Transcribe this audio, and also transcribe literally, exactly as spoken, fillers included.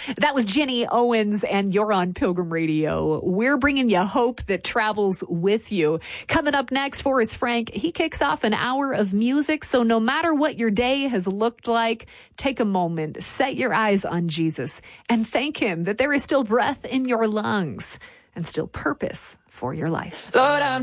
That was Jenny Owens, and you're on Pilgrim Radio. We're bringing you hope that travels with you. Coming up next, Forrest Frank, he kicks off an hour of music. So no matter what your day has looked like, take a moment, set your eyes on Jesus, and thank him that there is still breath in your lungs and still purpose for your life. Lord, I'm